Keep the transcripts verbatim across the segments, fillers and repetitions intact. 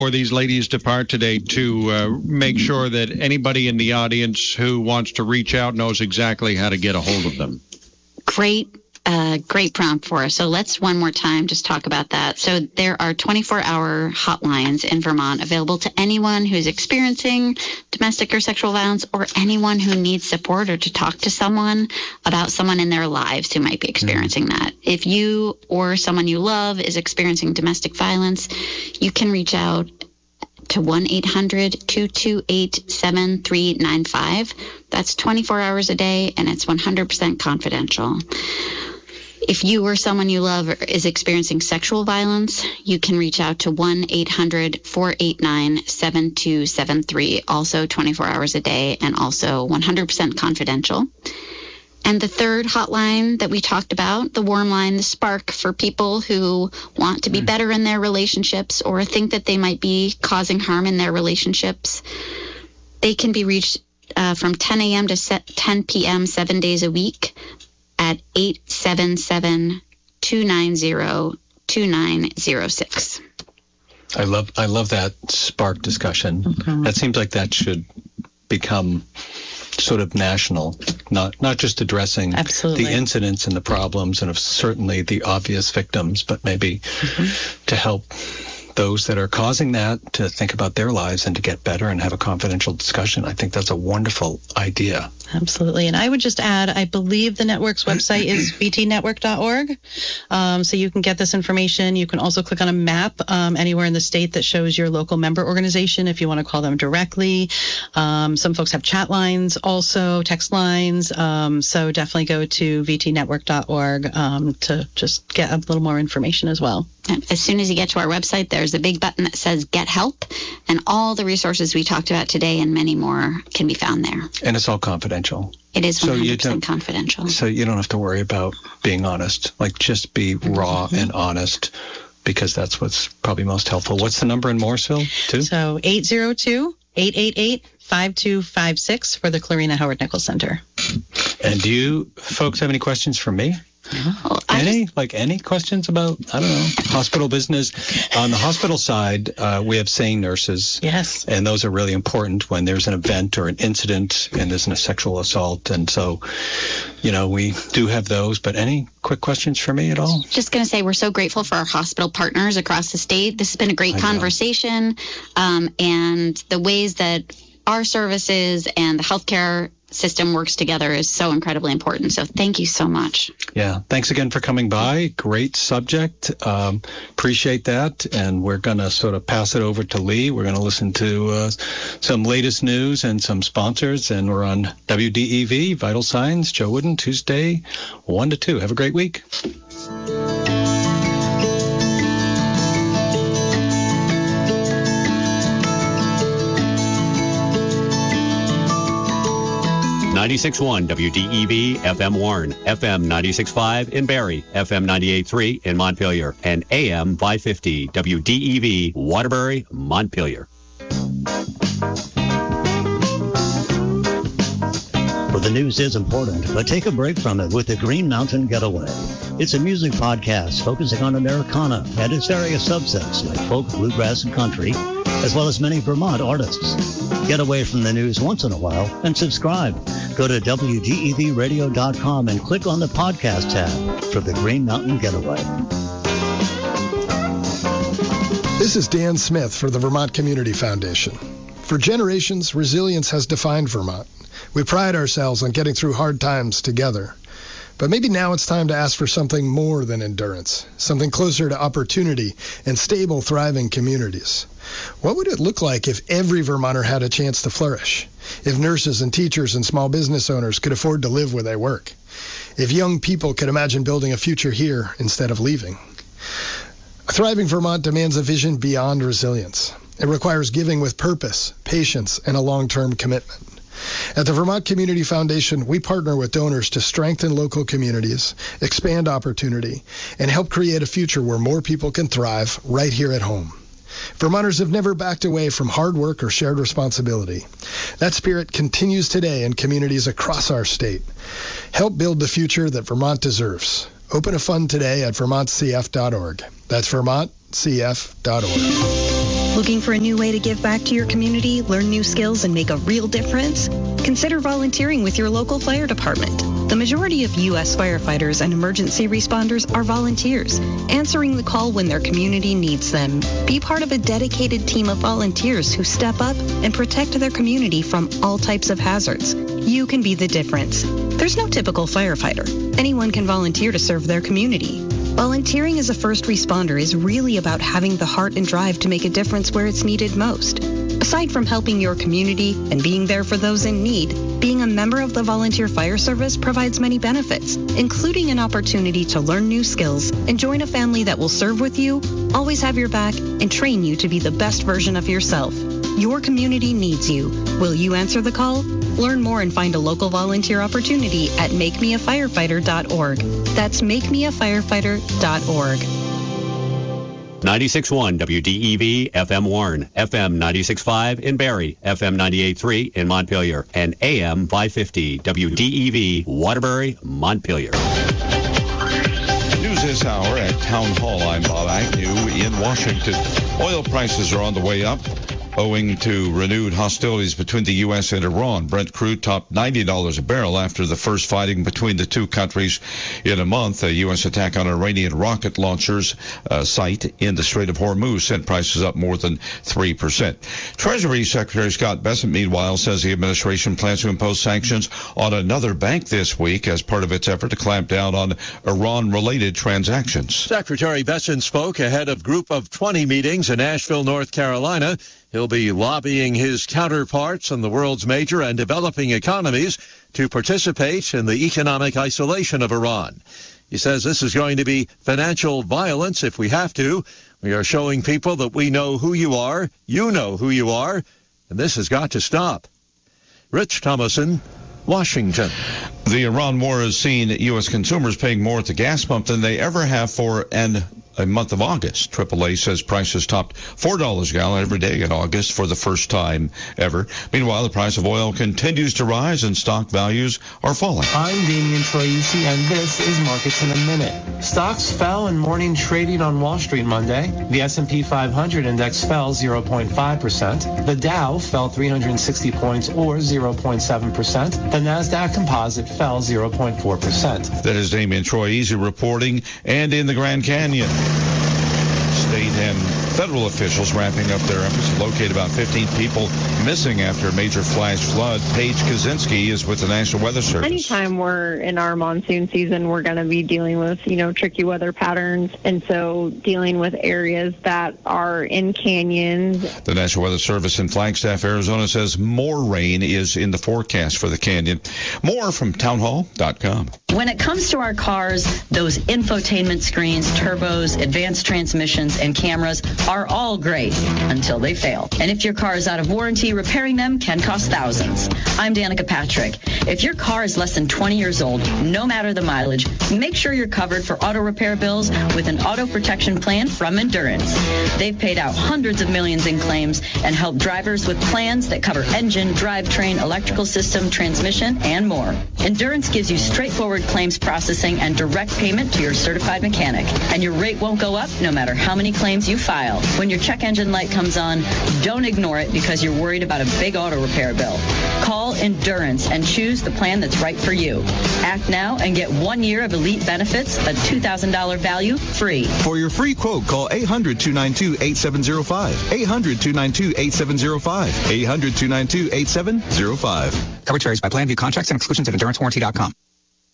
before these ladies depart today to uh, make sure that anybody in the audience who wants to reach out knows exactly how to get a hold of them? Great. Uh, great prompt for us. So let's one more time just talk about that. So there are twenty-four hour hotlines in Vermont available to anyone who's experiencing domestic or sexual violence, or anyone who needs support or to talk to someone about someone in their lives who might be experiencing mm-hmm. that. If you or someone you love is experiencing domestic violence, you can reach out to one eight hundred two two eight seven three nine five. That's twenty-four hours a day, and it's one hundred percent confidential. If you or someone you love is experiencing sexual violence, you can reach out to one eight hundred four eight nine seven two seven three, also twenty-four hours a day, and also one hundred percent confidential. And the third hotline that we talked about, the warm line, the spark for people who want to be better in their relationships or think that they might be causing harm in their relationships, they can be reached uh, from ten a.m. to ten p.m. seven days a week at eight seven seven, two nine zero, two nine zero six. I love I love that spark discussion. Mm-hmm. That seems like that should become sort of national, not not just addressing Absolutely. the incidents and the problems and of certainly the obvious victims, but maybe mm-hmm. to help those that are causing that to think about their lives and to get better and have a confidential discussion. I think that's a wonderful idea. Absolutely. And I would just add, I believe the network's website is v t network dot org. Um, so you can get this information. You can also click on a map um, anywhere in the state that shows your local member organization if you want to call them directly. Um, some folks have chat lines, also text lines. Um, so definitely go to v t network dot org um, to just get a little more information as well. As soon as you get to our website, there's a big button that says Get Help, and all the resources we talked about today and many more can be found there. And it's all confidential. It is one hundred percent so confidential. So you don't have to worry about being honest. Like, just be raw mm-hmm. and honest, because that's what's probably most helpful. What's the number in Morrisville, too? So eight zero two, eight eight eight, five two five six for the Clarina Howard Nichols Center. And do you folks have any questions for me? Well, any just, like any questions about, I don't know, hospital business? On the hospital side, uh, we have SANE nurses. Yes. And those are really important when there's an event or an incident and there's a sexual assault. And so, you know, we do have those. But any quick questions for me at all? Just going to say we're so grateful for our hospital partners across the state. This has been a great I conversation. Um, and the ways that our services and the healthcare system works together is so incredibly important. So thank you so much. Yeah. Thanks again for coming by. Great subject. Um, appreciate that. And we're going to sort of pass it over to Lee. We're going to listen to uh, some latest news and some sponsors. And we're on W D E V, Vital Signs, Joe Wooden, Tuesday, one to two. Have a great week. ninety-six point one W D E V F M Warren, F M ninety-six point five in Barrie, F M ninety-eight point three in Montpelier, and A M five fifty W D E V Waterbury, Montpelier. Well, the news is important, but take a break from it with the Green Mountain Getaway. It's a music podcast focusing on Americana and its various subsets like folk, bluegrass, and country, as well as many Vermont artists. Get away from the news once in a while and subscribe. Go to W D E V radio dot com and click on the podcast tab for the Green Mountain Getaway. This is Dan Smith for the Vermont Community Foundation. For generations, resilience has defined Vermont. We pride ourselves on getting through hard times together. But maybe now it's time to ask for something more than endurance, something closer to opportunity and stable, thriving communities. What would it look like if every Vermonter had a chance to flourish? If nurses and teachers and small business owners could afford to live where they work? If young people could imagine building a future here instead of leaving? A thriving Vermont demands a vision beyond resilience. It requires giving with purpose, patience, and a long-term commitment. At the Vermont Community Foundation, we partner with donors to strengthen local communities, expand opportunity, and help create a future where more people can thrive right here at home. Vermonters have never backed away from hard work or shared responsibility. That spirit continues today in communities across our state. Help build the future that Vermont deserves. Open a fund today at vermont c f dot org. That's vermont c f dot org. Looking for a new way to give back to your community, learn new skills, and make a real difference? Consider volunteering with your local fire department. The majority of U S firefighters and emergency responders are volunteers, answering the call when their community needs them. Be part of a dedicated team of volunteers who step up and protect their community from all types of hazards. You can be the difference. There's no typical firefighter. Anyone can volunteer to serve their community. Volunteering as a first responder is really about having the heart and drive to make a difference where it's needed most. Aside from helping your community and being there for those in need, being a member of the Volunteer Fire Service provides many benefits, including an opportunity to learn new skills and join a family that will serve with you, always have your back, and train you to be the best version of yourself. Your community needs you. Will you answer the call? Learn more and find a local volunteer opportunity at make me a firefighter dot org. That's make me a firefighter dot org. ninety-six point one W D E V F M Warren, F M ninety-six point five in Barrie, F M ninety-eight point three in Montpelier, and A M five fifty W D E V Waterbury, Montpelier. News this hour at Town Hall. I'm Bob Agnew in Washington. Oil prices are on the way up, owing to renewed hostilities between the U S and Iran. Brent crude topped ninety dollars a barrel after the first fighting between the two countries in a month. A U S attack on Iranian rocket launchers uh, site in the Strait of Hormuz sent prices up more than three percent. Treasury Secretary Scott Bessent, meanwhile, says the administration plans to impose sanctions on another bank this week as part of its effort to clamp down on Iran-related transactions. Secretary Bessent spoke ahead of Group of twenty meetings in Asheville, North Carolina. He'll be lobbying his counterparts in the world's major and developing economies to participate in the economic isolation of Iran. He says this is going to be financial violence if we have to. We are showing people that we know who you are, you know who you are, and this has got to stop. Rich Thomason, Washington. The Iran war has seen U S consumers paying more at the gas pump than they ever have for an a month of August. triple A says prices topped four dollars a gallon every day in August for the first time ever. Meanwhile, the price of oil continues to rise and stock values are falling. I'm Damian Troisi, and this is Markets in a Minute. Stocks fell in morning trading on Wall Street Monday. The S and P five hundred index fell zero point five percent. The Dow fell three hundred sixty points or zero point seven percent. The NASDAQ Composite fell zero point four percent. That is Damian Troisi reporting. And in the Grand Canyon, state and federal officials ramping up their efforts to locate about fifteen people missing after a major flash flood. Paige Kaczynski is with the National Weather Service. Anytime we're in our monsoon season, we're going to be dealing with, you know, tricky weather patterns. And so dealing with areas that are in canyons. The National Weather Service in Flagstaff, Arizona says more rain is in the forecast for the canyon. More from townhall dot com. When it comes to our cars, those infotainment screens, turbos, advanced transmissions, and cameras are all great until they fail. And if your car is out of warranty, repairing them can cost thousands. I'm Danica Patrick. If your car is less than twenty years old, no matter the mileage, make sure you're covered for auto repair bills with an auto protection plan from Endurance. They've paid out hundreds of millions in claims and helped drivers with plans that cover engine, drivetrain, electrical system, transmission, and more. Endurance gives you straightforward claims processing and direct payment to your certified mechanic. And your rate won't go up no matter how many claims you file. When your check engine light comes on, don't ignore it because you're worried about a big auto repair bill. Call Endurance and choose the plan that's right for you. Act now and get one year of elite benefits, a two thousand dollars value, free. For your free quote, call eight hundred, two nine two, eight seven zero five. eight hundred, two nine two, eight seven zero five. eight hundred, two nine two, eight seven zero five. Coverage varies by plan. View contracts and exclusions at endurance warranty dot com.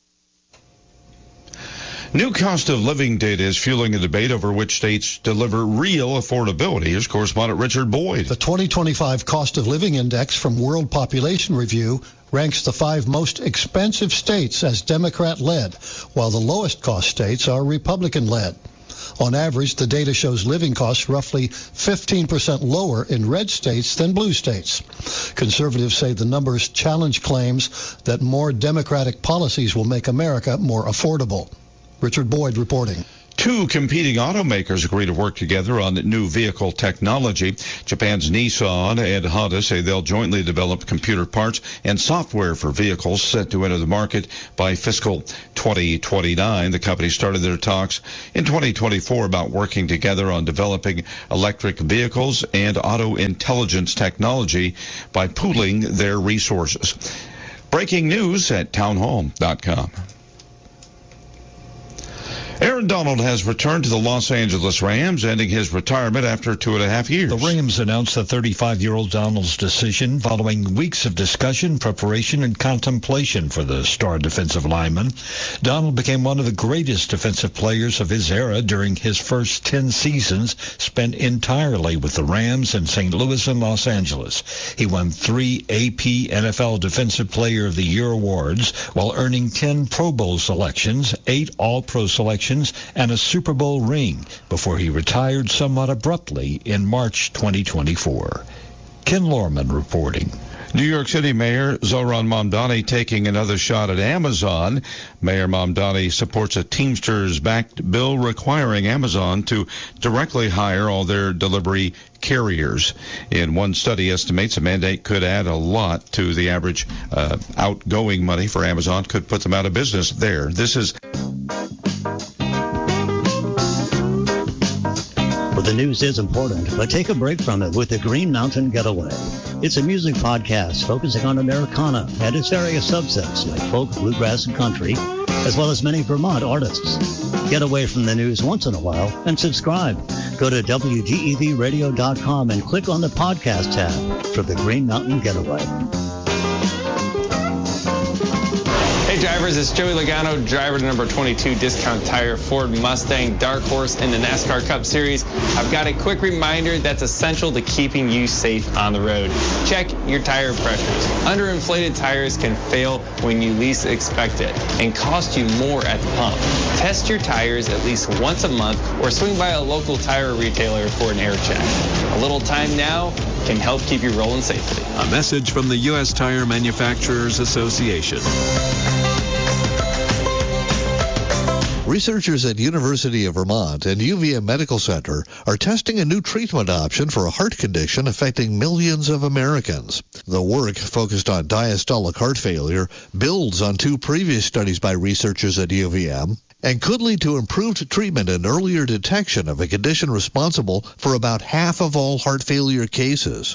New cost of living data is fueling a debate over which states deliver real affordability. Here's correspondent Richard Boyd. The twenty twenty-five Cost of Living Index from World Population Review ranks the five most expensive states as Democrat-led, while the lowest cost states are Republican-led. On average, the data shows living costs roughly fifteen percent lower in red states than blue states. Conservatives say the numbers challenge claims that more Democratic policies will make America more affordable. Richard Boyd reporting. Two competing automakers agree to work together on new vehicle technology. Japan's Nissan and Honda say they'll jointly develop computer parts and software for vehicles set to enter the market by fiscal twenty twenty-nine. The company started their talks in twenty twenty-four about working together on developing electric vehicles and auto intelligence technology by pooling their resources. Breaking news at townhall dot com. Aaron Donald has returned to the Los Angeles Rams, ending his retirement after two and a half years. The Rams announced the thirty-five-year-old Donald's decision following weeks of discussion, preparation, and contemplation for the star defensive lineman. Donald became one of the greatest defensive players of his era during his first ten seasons spent entirely with the Rams in Saint Louis and Los Angeles. He won three A P N F L Defensive Player of the Year awards while earning ten Pro Bowl selections, eight All-Pro selections, and a Super Bowl ring before he retired somewhat abruptly in March twenty twenty-four. Ken Lorman reporting. New York City Mayor Zohran Mamdani taking another shot at Amazon. Mayor Mamdani supports a Teamsters-backed bill requiring Amazon to directly hire all their delivery carriers. In one study estimates a mandate could add a lot to the average uh, outgoing money for Amazon, could put them out of business there. This is... Well, the news is important, but take a break from it with the Green Mountain Getaway. It's a music podcast focusing on Americana and its various subsets like folk, bluegrass, and country, as well as many Vermont artists. Get away from the news once in a while and subscribe. Go to W D E V radio dot com and click on the podcast tab for the Green Mountain Getaway. Hey drivers, it's Joey Logano, driver to number twenty-two Discount Tire Ford Mustang Dark Horse in the NASCAR Cup Series. I've got a quick reminder that's essential to keeping you safe on the road. Check your tire pressures. Underinflated tires can fail when you least expect it and cost you more at the pump. Test your tires at least once a month or swing by a local tire retailer for an air check. A little time now can help keep you rolling safely. A message from the U S Tire Manufacturers Association. Researchers at University of Vermont and U V M Medical Center are testing a new treatment option for a heart condition affecting millions of Americans. The work, focused on diastolic heart failure, builds on two previous studies by researchers at U V M and could lead to improved treatment and earlier detection of a condition responsible for about half of all heart failure cases.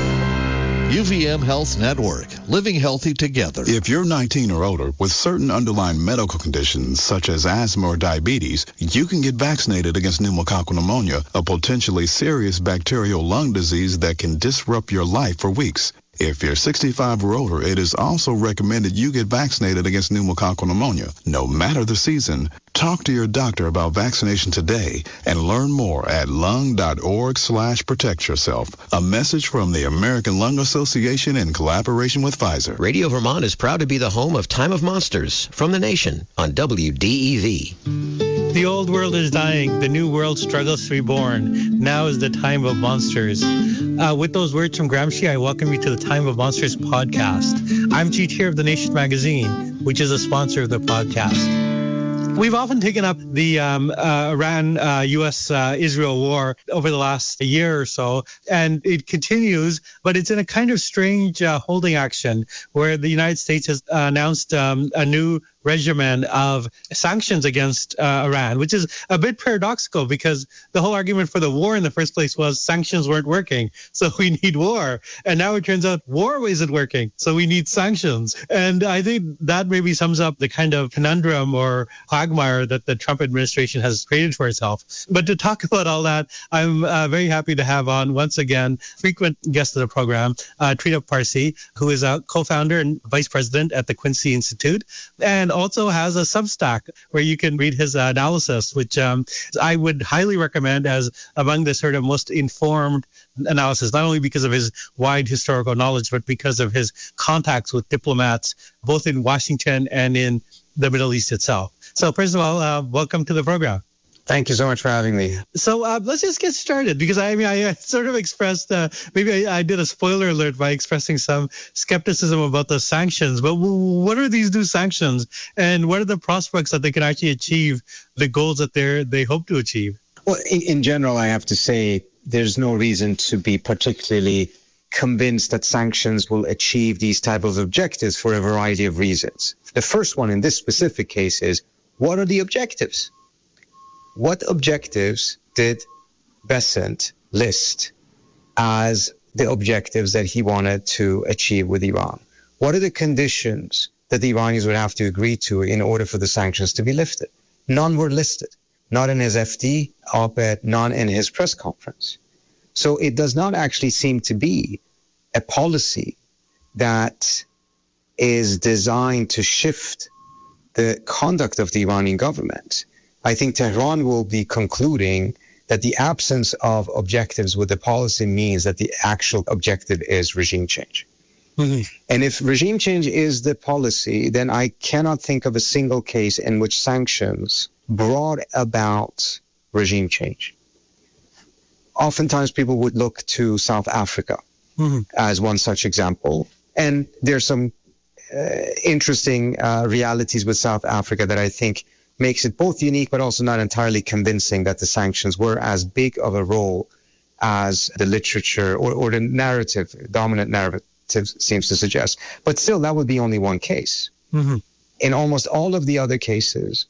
U V M Health Network, living healthy together. If you're nineteen or older with certain underlying medical conditions such as asthma or diabetes, you can get vaccinated against pneumococcal pneumonia, a potentially serious bacterial lung disease that can disrupt your life for weeks. If you're sixty-five or older, it is also recommended you get vaccinated against pneumococcal pneumonia, no matter the season. Talk to your doctor about vaccination today and learn more at lung.org slash protect yourself. A message from the American Lung Association in collaboration with Pfizer. Radio Vermont is proud to be the home of Time of Monsters from the nation on W D E V. The old world is dying. The new world struggles to be born. Now is the time of monsters. Uh, with those words from Gramsci, I welcome you to the Time of Monsters podcast. I'm Chief here of The Nation magazine, which is a sponsor of the podcast. We've often taken up the um, uh, Iran-U S uh, Israel war over the last year or so, and it continues, but it's in a kind of strange uh, holding action where the United States has uh, announced um, a new regimen of sanctions against uh, Iran, which is a bit paradoxical because the whole argument for the war in the first place was sanctions weren't working, so we need war. And now it turns out war isn't working, so we need sanctions. And I think that maybe sums up the kind of conundrum or quagmire that the Trump administration has created for itself. But to talk about all that, I'm uh, very happy to have on once again frequent guest of the program, uh, Trita Parsi, who is a co-founder and vice president at the Quincy Institute, and also has a Substack where you can read his uh, analysis, which um, I would highly recommend as among the sort of most informed analysis, not only because of his wide historical knowledge, but because of his contacts with diplomats, both in Washington and in the Middle East itself. So first of all, uh, welcome to the program. Thank you so much for having me. So uh, let's just get started, because I mean, I, I sort of expressed, uh, maybe I, I did a spoiler alert by expressing some skepticism about the sanctions. But what are these new sanctions, and what are the prospects that they can actually achieve the goals that they they hope to achieve? Well, in, in general, I have to say there's no reason to be particularly convinced that sanctions will achieve these type of objectives for a variety of reasons. The first one in this specific case is, what are the objectives? What objectives did Bessent list as the objectives that he wanted to achieve with Iran? What are the conditions that the Iranians would have to agree to in order for the sanctions to be lifted? None were listed. Not in his F D op-ed, none in his press conference. So it does not actually seem to be a policy that is designed to shift the conduct of the Iranian government. I think Tehran will be concluding that the absence of objectives with the policy means that the actual objective is regime change. Mm-hmm. And if regime change is the policy, then I cannot think of a single case in which sanctions brought about regime change. Oftentimes people would look to South Africa mm-hmm. as one such example. And there's some uh, interesting uh, realities with South Africa that I think makes it both unique but also not entirely convincing that the sanctions were as big of a role as the literature or, or the narrative, dominant narrative seems to suggest. But still, that would be only one case. Mm-hmm. In almost all of the other cases,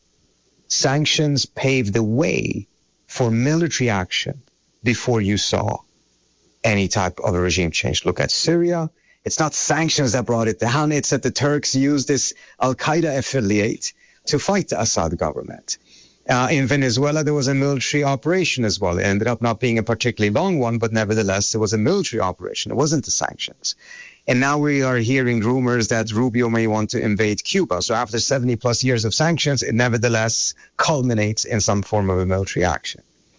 sanctions paved the way for military action before you saw any type of a regime change. Look at Syria. It's not sanctions that brought it down. It's that the Turks used this Al-Qaeda affiliate to fight the Assad government. Uh, in Venezuela, there was a military operation as well. It ended up not being a particularly long one, but nevertheless, it was a military operation. It wasn't the sanctions. And now we are hearing rumors that Rubio may want to invade Cuba. So after seventy plus years of sanctions, it nevertheless culminates in some form of a military action.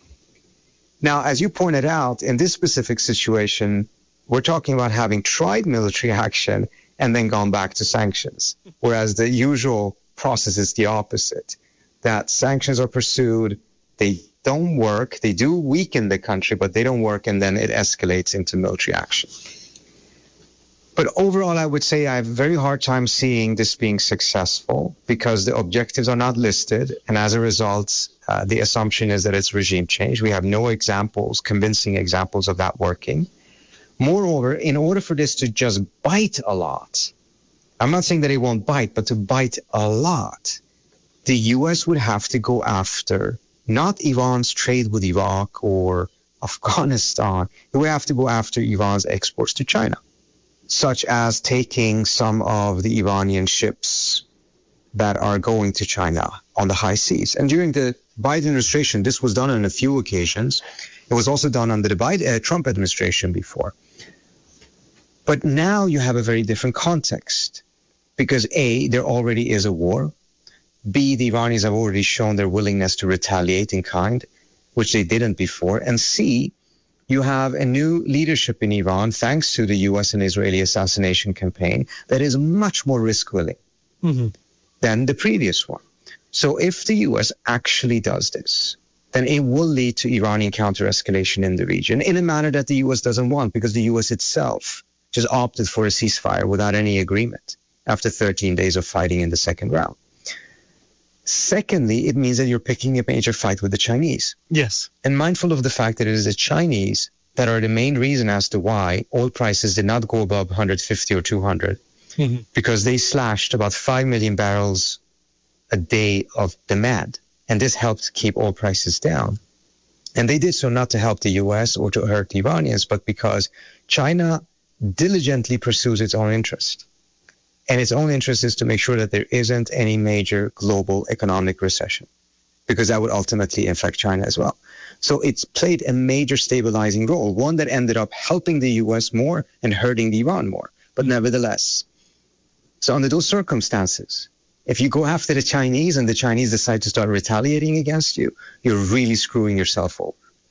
Now, as you pointed out, in this specific situation, we're talking about having tried military action and then gone back to sanctions, whereas the usual process is the opposite, that sanctions are pursued, they don't work, they do weaken the country, but they don't work, and then it escalates into military action. But overall, I would say I have a very hard time seeing this being successful because the objectives are not listed, and as a result, uh, the assumption is that it's regime change. We have no examples, convincing examples of that working. Moreover, in order for this to just bite a lot, I'm not saying that it won't bite, but to bite a lot, the U S would have to go after not Iran's trade with Iraq or Afghanistan. It would have to go after Iran's exports to China, such as taking some of the Iranian ships that are going to China on the high seas. And during the Biden administration, this was done on a few occasions. It was also done under the Biden, uh, Trump administration before. But now you have a very different context because A, there already is a war. B, the Iranians have already shown their willingness to retaliate in kind, which they didn't before. And C, you have a new leadership in Iran, thanks to the U S and Israeli assassination campaign, that is much more risk-willing mm-hmm. than the previous one. So if the U S actually does this, then it will lead to Iranian counter-escalation in the region in a manner that the U S doesn't want, because the U S itself just opted for a ceasefire without any agreement after thirteen days of fighting in the second round. Secondly, it means that you're picking a major fight with the Chinese. Yes. And mindful of the fact that it is the Chinese that are the main reason as to why oil prices did not go above one hundred fifty or two hundred, mm-hmm. because they slashed about five million barrels a day of demand. And this helped keep oil prices down. And they did so not to help the U S or to hurt the Iranians, but because China diligently pursues its own interest. And its own interest is to make sure that there isn't any major global economic recession, because that would ultimately affect China as well. So it's played a major stabilizing role, one that ended up helping the U S more and hurting the Iran more, but nevertheless. So under those circumstances, if you go after the Chinese and the Chinese decide to start retaliating against you, you're really screwing yourself over.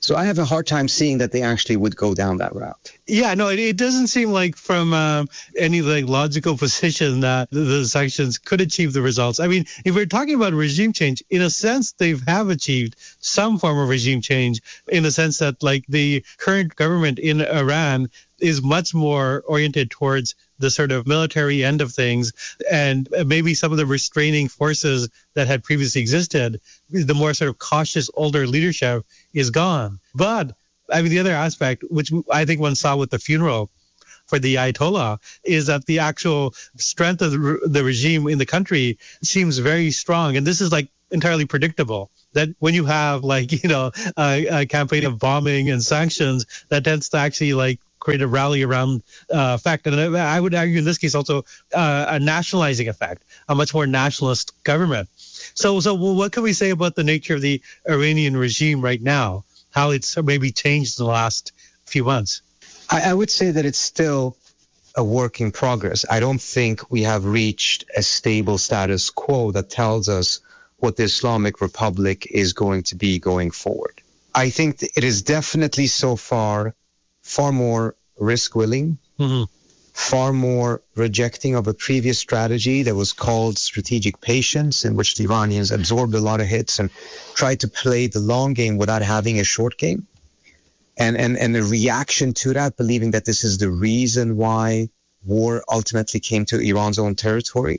So I have a hard time seeing that they actually would go down that route. Yeah, no, it, it doesn't seem like from um, any like logical position that the, the sanctions could achieve the results. I mean, if we're talking about regime change, in a sense, they have achieved some form of regime change in the sense that like the current government in Iran is much more oriented towards the sort of military end of things, and maybe some of the restraining forces that had previously existed, the more sort of cautious older leadership is gone. But I mean, the other aspect, which I think one saw with the funeral for the Ayatollah, is that the actual strength of the, the regime in the country seems very strong. And this is like entirely predictable, that when you have like, you know, a, a campaign of bombing and sanctions, that tends to actually like create a rally around uh, effect. And I would argue in this case also uh, a nationalizing effect, a much more nationalist government. So, so well, what can we say about the nature of the Iranian regime right now, how it's maybe changed in the last few months? I, I would say that it's still a work in progress. I don't think we have reached a stable status quo that tells us what the Islamic Republic is going to be going forward. I think it is definitely so far far more risk-willing, mm-hmm. far more rejecting of a previous strategy that was called strategic patience, in which the Iranians absorbed a lot of hits and tried to play the long game without having a short game. And, and, and the reaction to that, believing that this is the reason why war ultimately came to Iran's own territory.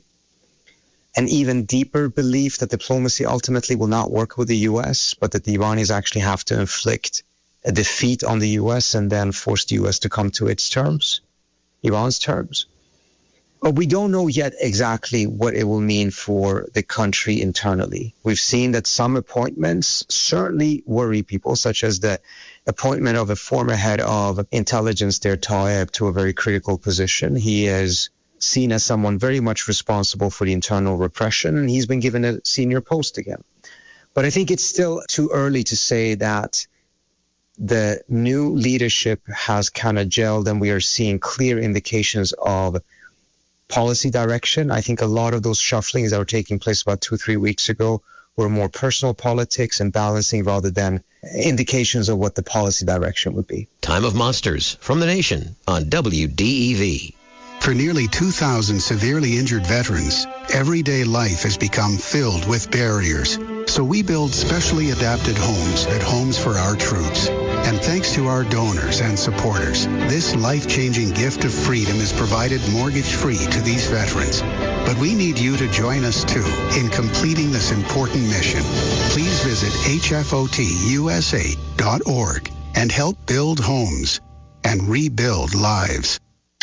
An even deeper belief that diplomacy ultimately will not work with the U S, but that the Iranians actually have to inflict a defeat on the U S and then force the U S to come to its terms, Iran's terms. But we don't know yet exactly what it will mean for the country internally. We've seen that some appointments certainly worry people, such as the appointment of a former head of intelligence there, Taeb, to a very critical position. He is seen as someone very much responsible for the internal repression, and he's been given a senior post again. But I think it's still too early to say that the new leadership has kind of gelled and we are seeing clear indications of policy direction. I think a lot of those shufflings that were taking place about two, three weeks ago were more personal politics and balancing rather than indications of what the policy direction would be. Time of Monsters from the Nation on W D E V. For nearly two thousand severely injured veterans, everyday life has become filled with barriers. So we build specially adapted homes at Homes for Our Troops. And thanks to our donors and supporters, this life-changing gift of freedom is provided mortgage-free to these veterans. But we need you to join us, too, in completing this important mission. Please visit H F O T U S A dot org and help build homes and rebuild lives.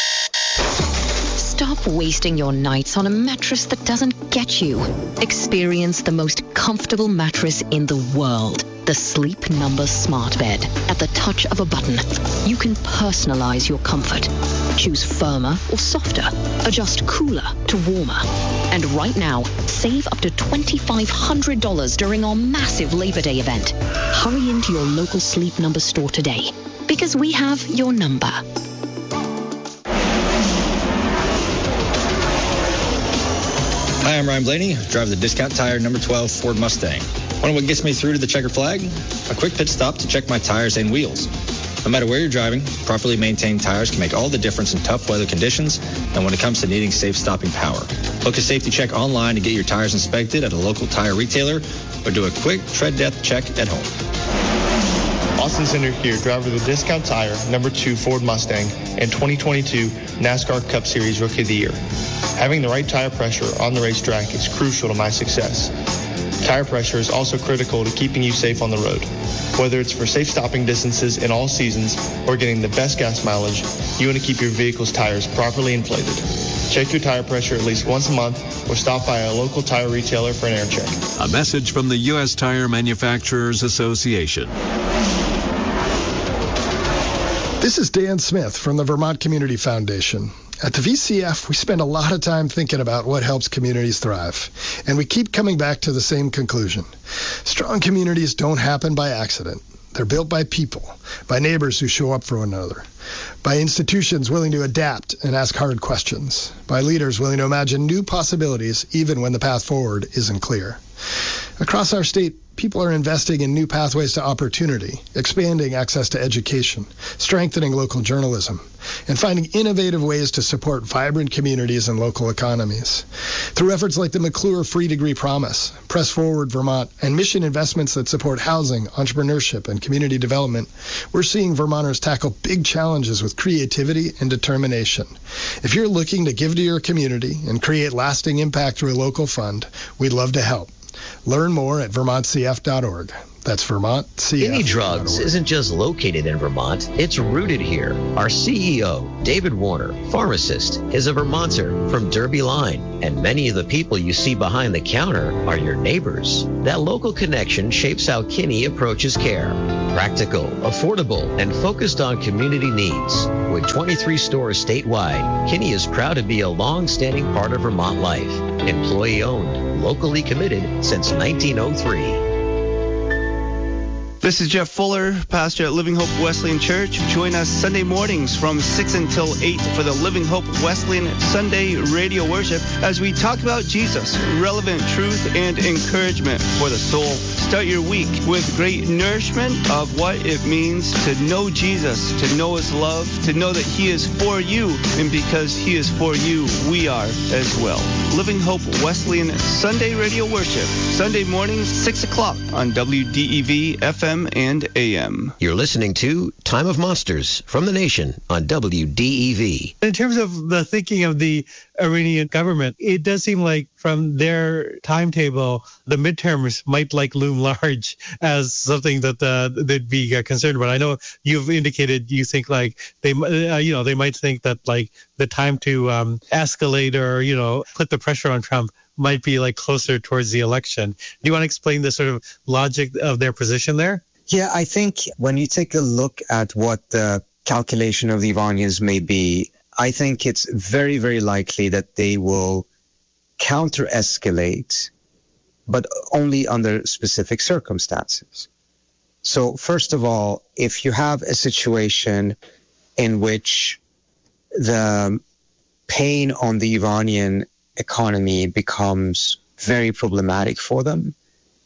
Stop wasting your nights on a mattress that doesn't get you. Experience the most comfortable mattress in the world. The Sleep Number Smart Bed. At the touch of a button, you can personalize your comfort. Choose firmer or softer. Adjust cooler to warmer. And right now, save up to twenty-five hundred dollars during our massive Labor Day event. Hurry into your local Sleep Number store today, because we have your number. Hi, I'm Ryan Blaney, driver of the Discount Tire number twelve Ford Mustang. Want to know what gets me through to the checker flag? A quick pit stop to check my tires and wheels. No matter where you're driving, properly maintained tires can make all the difference in tough weather conditions and when it comes to needing safe stopping power. Book a safety check online to get your tires inspected at a local tire retailer or do a quick tread depth check at home. Austin Center here, driver of the Discount Tire number two Ford Mustang and twenty twenty-two NASCAR Cup Series Rookie of the Year. Having the right tire pressure on the racetrack is crucial to my success. Tire pressure is also critical to keeping you safe on the road. Whether it's for safe stopping distances in all seasons or getting the best gas mileage, you want to keep your vehicle's tires properly inflated. Check your tire pressure at least once a month or stop by a local tire retailer for an air check. A message from the U S Tire Manufacturers Association. This is Dan Smith from the Vermont Community Foundation. At the V C F, we spend a lot of time thinking about what helps communities thrive, and we keep coming back to the same conclusion. Strong communities don't happen by accident. They're built by people, by neighbors who show up for one another, by institutions willing to adapt and ask hard questions, by leaders willing to imagine new possibilities even when the path forward isn't clear. Across our state, people are investing in new pathways to opportunity, expanding access to education, strengthening local journalism, and finding innovative ways to support vibrant communities and local economies. Through efforts like the McClure Free Degree Promise, Press Forward Vermont, and mission investments that support housing, entrepreneurship, and community development, we're seeing Vermonters tackle big challenges with creativity and determination. If you're looking to give to your community and create lasting impact through a local fund, we'd love to help. Learn more at vermont c f dot org. That's vermont c f dot org. Any Drugs isn't just located in Vermont, it's rooted here. Our C E O, David Warner, pharmacist, is a Vermonter from Derby Line, and many of the people you see behind the counter are your neighbors. That local connection shapes how Kinney approaches care. Practical, affordable, and focused on community needs. With twenty-three stores statewide, Kinney is proud to be a long-standing part of Vermont life. Employee-owned, locally committed since nineteen oh three. This is Jeff Fuller, pastor at Living Hope Wesleyan Church. Join us Sunday mornings from six until eight for the Living Hope Wesleyan Sunday radio worship as we talk about Jesus, relevant truth and encouragement for the soul. Start your week with great nourishment of what it means to know Jesus, to know his love, to know that he is for you, and because he is for you, we are as well. Living Hope Wesleyan Sunday radio worship, Sunday mornings, six o'clock on W D E V F M and A M. You're listening to Time of Monsters from the Nation on W D E V. In terms of the thinking of the Iranian government, it does seem like from their timetable, the midterms might like loom large as something that uh, they'd be uh, concerned about. I know you've indicated you think like they, uh, you know, they might think that like the time to um, escalate or, you know, put the pressure on Trump might be like closer towards the election. Do you want to explain the sort of logic of their position there? Yeah, I think when you take a look at what the calculation of the Iranians may be, I think it's very, very likely that they will counter-escalate, but only under specific circumstances. So first of all, if you have a situation in which the pain on the Iranian economy becomes very problematic for them,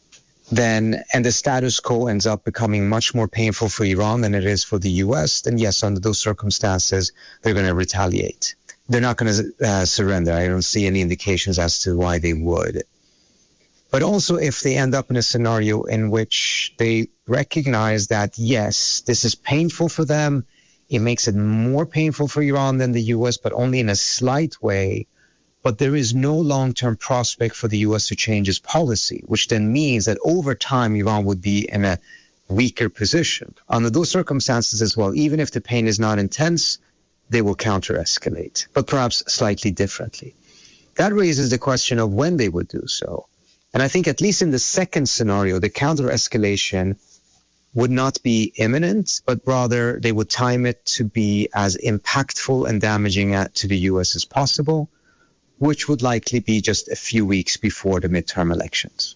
then, and the status quo ends up becoming much more painful for Iran than it is for the U S, then yes, under those circumstances, they're going to retaliate. They're not going to uh, surrender. I don't see any indications as to why they would. But also if they end up in a scenario in which they recognize that, yes, this is painful for them, it makes it more painful for Iran than the U S, but only in a slight way. But there is no long-term prospect for the U S to change its policy, which then means that over time, Iran would be in a weaker position. Under those circumstances as well, even if the pain is not intense, they will counter-escalate, but perhaps slightly differently. That raises the question of when they would do so. And I think at least in the second scenario, the counter-escalation would not be imminent, but rather they would time it to be as impactful and damaging to the U S as possible, which would likely be just a few weeks before the midterm elections.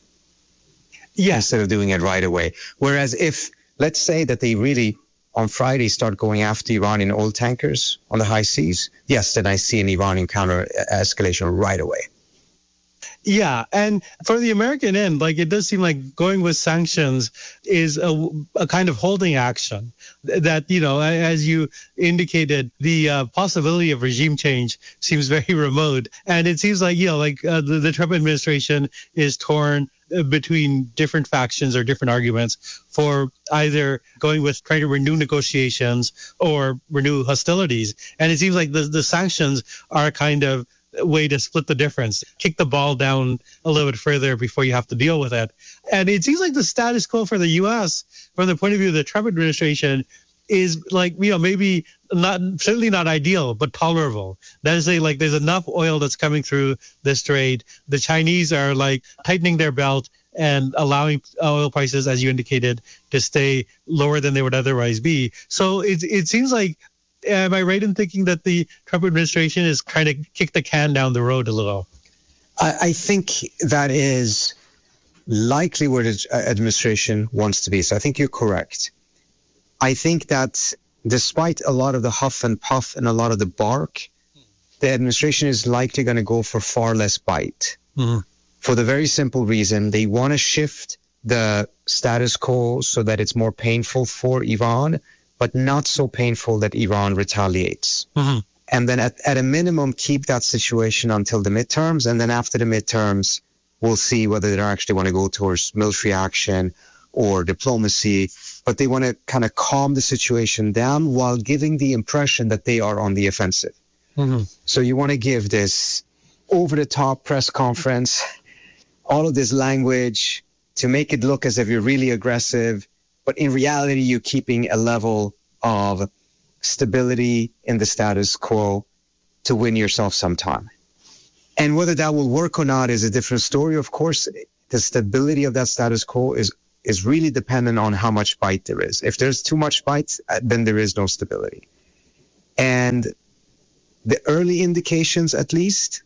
Yeah. Instead of doing it right away. Whereas if, let's say that they really, on Friday, start going after Iranian oil tankers on the high seas, yes, then I see an Iranian counter-escalation right away. Yeah, and for the American end, like it does seem like going with sanctions is a, a kind of holding action that, you know, as you indicated, the uh, possibility of regime change seems very remote. And it seems like, you know, like uh, the, the Trump administration is torn between different factions or different arguments for either going with trying to renew negotiations or renew hostilities. And it seems like the, the sanctions are kind of way to split the difference, kick the ball down a little bit further before you have to deal with it. And it seems like the status quo for the U S from the point of view of the Trump administration is like, you know, maybe not, certainly not ideal, but tolerable. That is, say, like there's enough oil that's coming through the strait. The Chinese are like tightening their belt and allowing oil prices, as you indicated, to stay lower than they would otherwise be. So it, it seems like, am I right in thinking that the Trump administration is kind of kicked the can down the road a little? I, I think that is likely where the administration wants to be. So I think you're correct. I think that despite a lot of the huff and puff and a lot of the bark, the administration is likely going to go for far less bite. Mm-hmm. for the very simple reason they want to shift the status quo so that it's more painful for Iran, but not so painful that Iran retaliates. Mm-hmm. And then at, at a minimum, keep that situation until the midterms. And then after the midterms, we'll see whether they actually want to go towards military action or diplomacy. But they want to kind of calm the situation down while giving the impression that they are on the offensive. Mm-hmm. So you want to give this over-the-top press conference, all of this language to make it look as if you're really aggressive, but in reality, you're keeping a level of stability in the status quo to win yourself some time. And whether that will work or not is a different story. Of course, the stability of that status quo is, is really dependent on how much bite there is. If there's too much bite, then there is no stability. And the early indications, at least,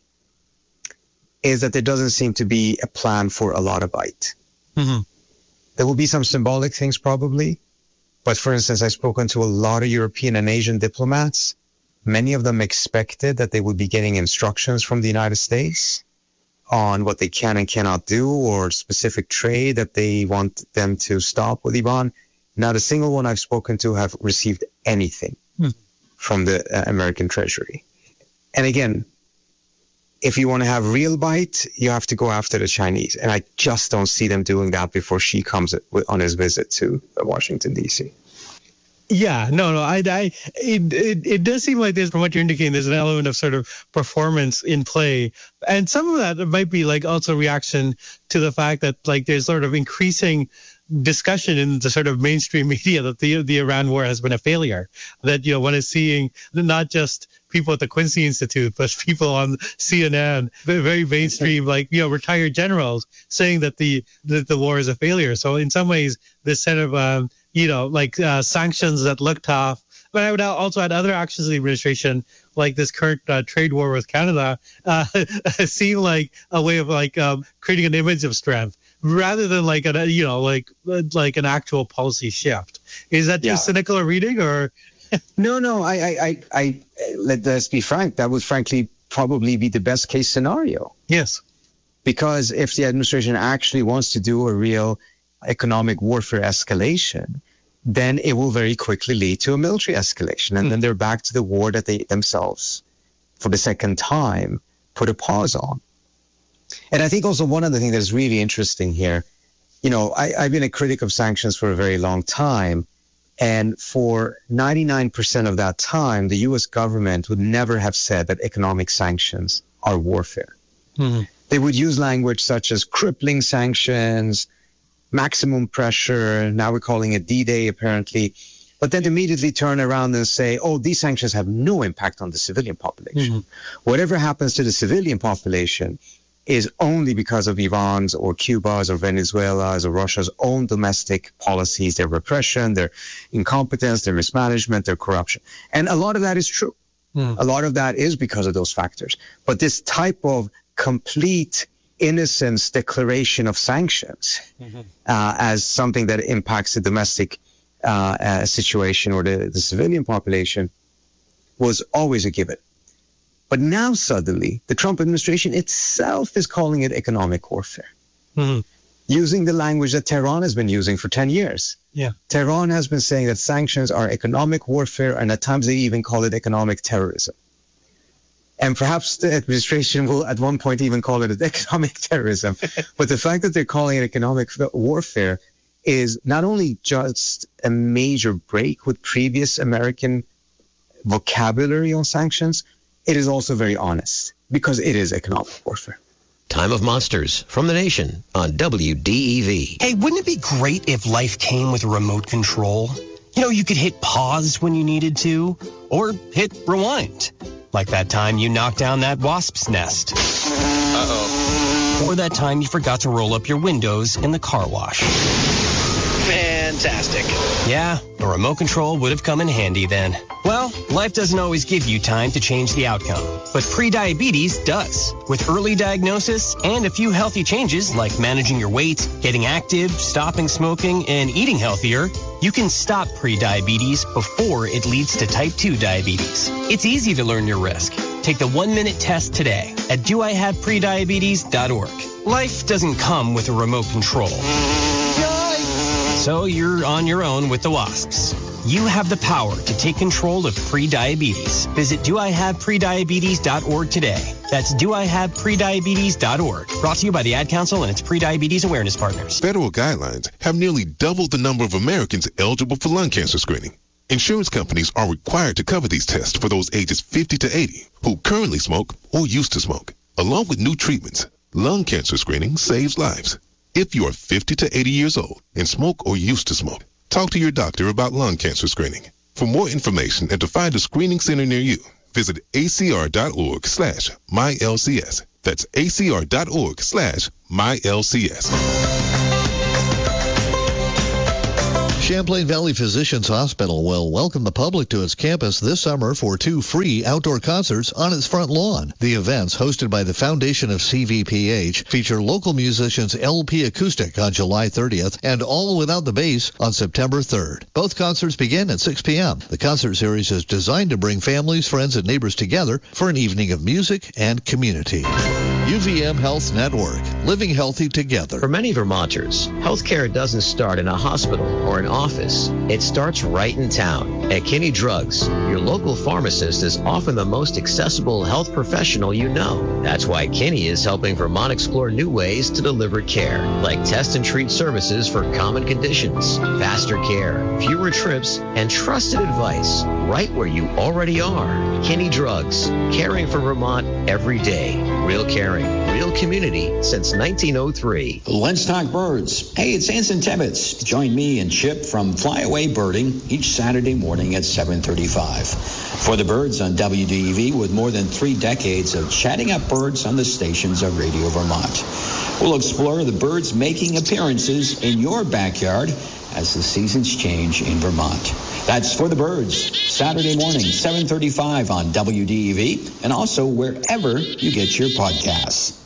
is that there doesn't seem to be a plan for a lot of bite. Mm-hmm. There will be some symbolic things probably. But for instance, I've spoken to a lot of European and Asian diplomats. Many of them expected that they would be getting instructions from the United States on what they can and cannot do, or specific trade that they want them to stop with Iran. Not a single one I've spoken to have received anything hmm. from the uh, American Treasury. And again, if you want to have real bite, you have to go after the Chinese. And I just don't see them doing that before Xi comes on his visit to Washington, D C. Yeah, no, no, I, I, it, it, it does seem like there's, from what you're indicating, there's an element of sort of performance in play. And some of that might be like also reaction to the fact that like there's sort of increasing discussion in the sort of mainstream media that the the Iran war has been a failure. That, you know, one is seeing not just people at the Quincy Institute, but people on C N N, very mainstream, like, you know, retired generals saying that the that the war is a failure. So in some ways, this kind of, um, you know, like uh, sanctions that look tough. But I would also add other actions of the administration, like this current uh, trade war with Canada, uh, seem like a way of like um, creating an image of strength, rather than like a, you know, like like an actual policy shift. Is that too Yeah. cynical a reading, or? No, no. I, I, I, I, let us be frank. That would frankly probably be the best case scenario. Yes. Because if the administration actually wants to do a real economic warfare escalation, then it will very quickly lead to a military escalation. And mm. then they're back to the war that they themselves, for the second time, put a pause on. And I think also one other thing that's really interesting here, you know, I, I've been a critic of sanctions for a very long time. And for ninety-nine percent of that time, the U S government would never have said that economic sanctions are warfare. Mm-hmm. They would use language such as crippling sanctions, maximum pressure, now we're calling it D-Day apparently, but then immediately turn around and say, oh, these sanctions have no impact on the civilian population. Mm-hmm. Whatever happens to the civilian population is only because of Iran's or Cuba's or Venezuela's or Russia's own domestic policies, their repression, their incompetence, their mismanagement, their corruption. And a lot of that is true. Mm. A lot of that is because of those factors. But this type of complete innocence declaration of sanctions mm-hmm. uh, as something that impacts the domestic uh, uh, situation or the, the civilian population was always a given. But now suddenly, the Trump administration itself is calling it economic warfare, mm-hmm. using the language that Tehran has been using for ten years. Yeah. Tehran has been saying that sanctions are economic warfare, and at times they even call it economic terrorism. And perhaps the administration will at one point even call it economic terrorism. But the fact that they're calling it economic warfare is not only just a major break with previous American vocabulary on sanctions, it is also very honest, because it is economic warfare. Time of Monsters from The Nation on W D E V. Hey, wouldn't it be great if life came with a remote control? You know, you could hit pause when you needed to, or hit rewind. Like that time you knocked down that wasp's nest. Uh-oh. Or that time you forgot to roll up your windows in the car wash. Man, fantastic. Yeah, a remote control would have come in handy then. Well, life doesn't always give you time to change the outcome, but prediabetes does. With early diagnosis and a few healthy changes like managing your weight, getting active, stopping smoking, and eating healthier, you can stop prediabetes before it leads to type two diabetes. It's easy to learn your risk. Take the one-minute test today at do I have prediabetes dot org. Life doesn't come with a remote control. So you're on your own with the wasps. You have the power to take control of prediabetes. Visit do I have prediabetes dot org today. That's do I have prediabetes dot org. Brought to you by the Ad Council and its prediabetes awareness partners. Federal guidelines have nearly doubled the number of Americans eligible for lung cancer screening. Insurance companies are required to cover these tests for those ages fifty to eighty who currently smoke or used to smoke. Along with new treatments, lung cancer screening saves lives. If you are fifty to eighty years old and smoke or used to smoke, talk to your doctor about lung cancer screening. For more information and to find a screening center near you, visit acr.org slash MyLCS. That's acr.org slash MyLCS. Champlain Valley Physicians Hospital will welcome the public to its campus this summer for two free outdoor concerts on its front lawn. The events, hosted by the Foundation of C V P H, feature local musicians L P Acoustic on July thirtieth and All Without the Bass on September third. Both concerts begin at six p.m. The concert series is designed to bring families, friends, and neighbors together for an evening of music and community. U V M Health Network, living healthy together. For many Vermonters, healthcare doesn't start in a hospital or an office. It starts right in town. At Kinney Drugs, your local pharmacist is often the most accessible health professional you know. That's why Kinney is helping Vermont explore new ways to deliver care, like test and treat services for common conditions, faster care, fewer trips, and trusted advice right where you already are. Kinney Drugs, caring for Vermont every day. Real caring, real community since nineteen oh three. Let's talk birds. Hey, it's Anson Tebbets. Join me and Chip from Flyaway Birding each Saturday morning at seven thirty-five. For the birds on W D E V, with more than three decades of chatting up birds on the stations of Radio Vermont. We'll explore the birds making appearances in your backyard as the seasons change in Vermont. That's For the Birds, Saturday morning, seven thirty-five on W D E V, and also wherever you get your podcasts.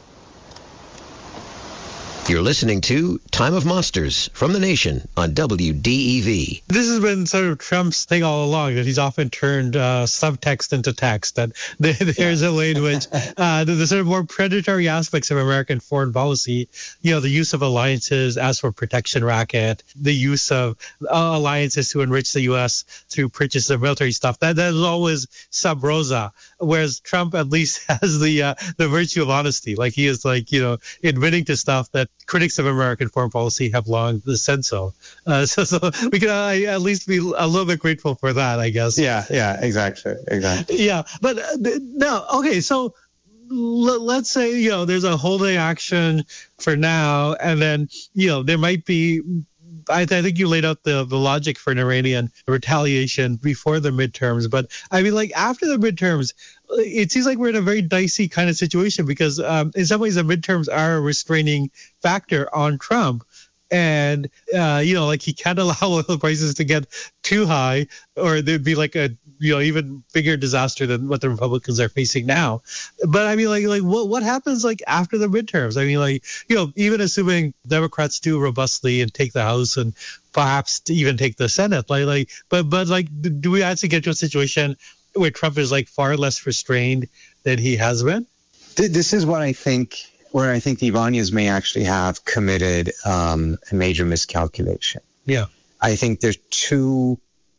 You're listening to Time of Monsters from the Nation on W D E V. This has been sort of Trump's thing all along, that he's often turned uh, subtext into text, that there's a way in which uh, the, the sort of more predatory aspects of American foreign policy, you know, the use of alliances as for protection racket, the use of uh, alliances to enrich the U S through purchase of military stuff, that, that is always sub rosa, whereas Trump at least has the uh, the virtue of honesty. Like, he is, like, you know, admitting to stuff that critics of American foreign policy have long said so. Uh, so, so we can uh, at least be a little bit grateful for that, I guess. Yeah, yeah, exactly, exactly. Yeah, but uh, now, okay, so l- let's say, you know, there's a holding action for now, and then, you know, there might be, I, th- I think you laid out the, the logic for an Iranian retaliation before the midterms, but I mean, like, after the midterms, it seems like we're in a very dicey kind of situation, because um, in some ways the midterms are a restraining factor on Trump. And, uh, you know, like, he can't allow oil prices to get too high, or there'd be like a, you know, even bigger disaster than what the Republicans are facing now. But I mean, like, like what what happens, like, after the midterms? I mean, like, you know, even assuming Democrats do robustly and take the House and perhaps even take the Senate, like, like, but, but like, do we actually get to a situation where Trump is, like, far less restrained than he has been? This is what I think, where I think the Iranians may actually have committed um, a major miscalculation. Yeah. I think they're too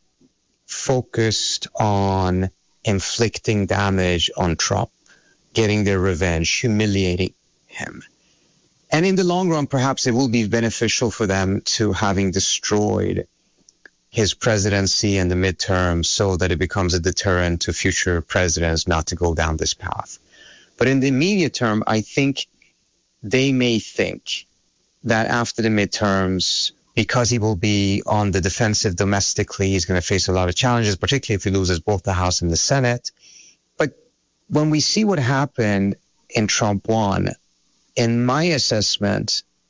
focused on inflicting damage on Trump, getting their revenge, humiliating him. And in the long run, perhaps it will be beneficial for them to having destroyed his presidency and the midterms, so that it becomes a deterrent to future presidents not to go down this path. But in the immediate term, I think they may think that after the midterms, because he will be on the defensive domestically, he's going to face a lot of challenges, particularly if he loses both the House and the Senate. But when we see what happened in Trump one, in my assessment,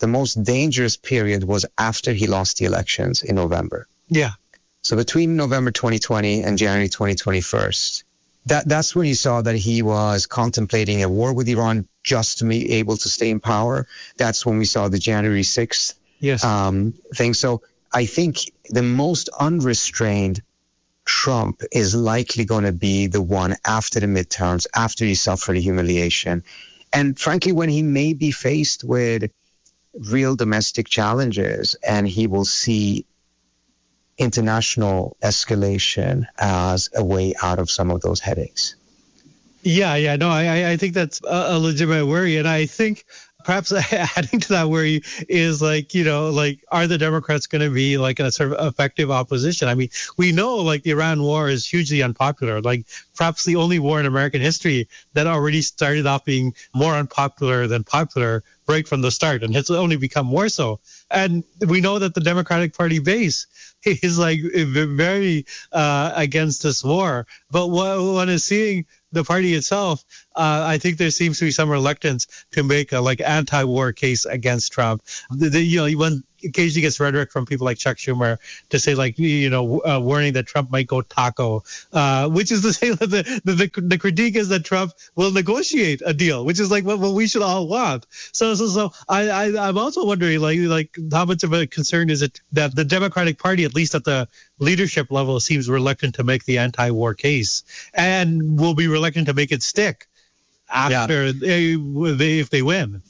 the most dangerous period was after he lost the elections in November. Yeah. So between November twenty twenty and January twenty twenty-one, that, that's when you saw that he was contemplating a war with Iran just to be able to stay in power. That's when we saw the January sixth yes. um, thing. So I think the most unrestrained Trump is likely going to be the one after the midterms, after he suffered a humiliation. And frankly, when he may be faced with real domestic challenges and he will see international escalation as a way out of some of those headaches. Yeah, yeah, no, I, I think that's a legitimate worry. And I think perhaps adding to that worry is like, you know, like, are the Democrats going to be like a sort of effective opposition? I mean, we know like the Iran war is hugely unpopular, like perhaps the only war in American history that already started off being more unpopular than popular right from the start, and it's only become more so. And we know that the Democratic Party base is like very uh, against this war. But what one is seeing the party itself, uh, I think there seems to be some reluctance to make a like anti-war case against Trump. The, the, you know, when occasionally gets rhetoric from people like Chuck Schumer to say like, you know, uh, warning that Trump might go taco, uh, which is to say that the, the, the, the critique is that Trump will negotiate a deal, which is like what, what we should all want. So, so, so I, I, I'm also wondering like, like how much of a concern is it that the Democratic Party, at least at the leadership level, seems reluctant to make the anti-war case and will be reluctant to make it stick after yeah. they, they, if they win.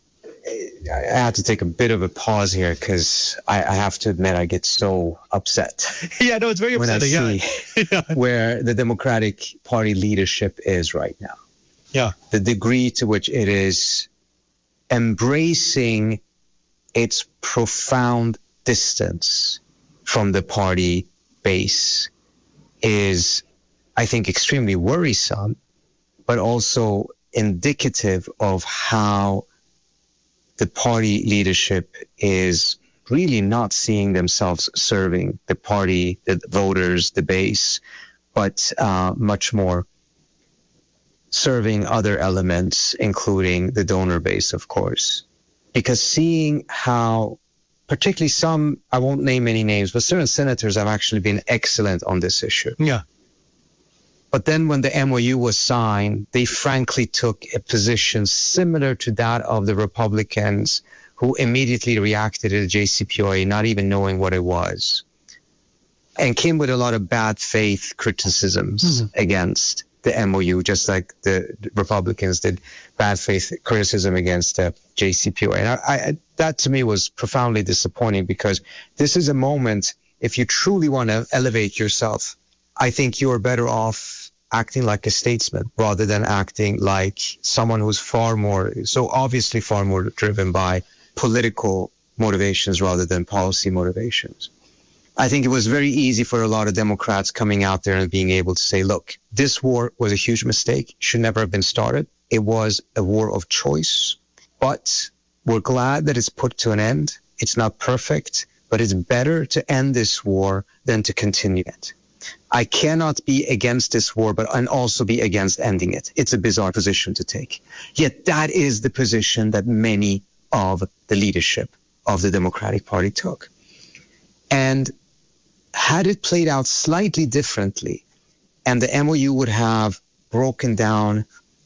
I have to take a bit of a pause here because I, I have to admit I get so upset. Yeah, no, it's very upsetting. When I see yeah. where the Democratic Party leadership is right now. Yeah. The degree to which it is embracing its profound distance from the party base is, I think, extremely worrisome, but also indicative of how the party leadership is really not seeing themselves serving the party, the voters, the base, but uh, much more serving other elements, including the donor base, of course. Because seeing how, particularly some, I won't name any names, but certain senators have actually been excellent on this issue. Yeah. But then when the M O U was signed, they frankly took a position similar to that of the Republicans who immediately reacted to the J C P O A, not even knowing what it was, and came with a lot of bad faith criticisms mm-hmm. against the M O U, just like the Republicans did bad faith criticism against the J C P O A. And I, I, that to me was profoundly disappointing because this is a moment, if you truly want to elevate yourself, I think you're better off acting like a statesman rather than acting like someone who's far more, so obviously far more driven by political motivations rather than policy motivations. I think it was very easy for a lot of Democrats coming out there and being able to say, look, this war was a huge mistake, should never have been started. It was a war of choice, but we're glad that it's put to an end. It's not perfect, but it's better to end this war than to continue it. I cannot be against this war, but and also be against ending it. It's a bizarre position to take. Yet that is the position that many of the leadership of the Democratic Party took. And had it played out slightly differently, and the M O U would have broken down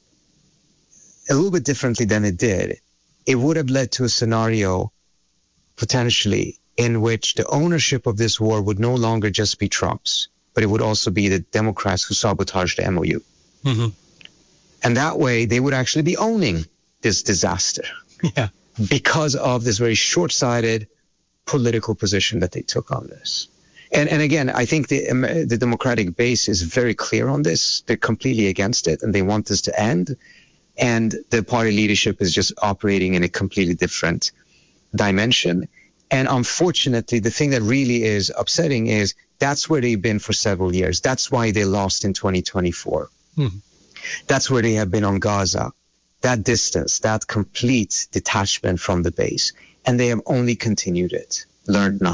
a little bit differently than it did, it would have led to a scenario potentially in which the ownership of this war would no longer just be Trump's, but it would also be the Democrats who sabotaged the M O U. Mm-hmm. And that way, they would actually be owning this disaster. Yeah. Because of this very short-sighted political position that they took on this. And and again, I think the the Democratic base is very clear on this. They're completely against it, and they want this to end. And the party leadership is just operating in a completely different dimension. And unfortunately, the thing that really is upsetting is that's where they've been for several years. That's why they lost in twenty twenty-four. Mm-hmm. That's where they have been on Gaza. That distance, that complete detachment from the base. And they have only continued it, learned nothing.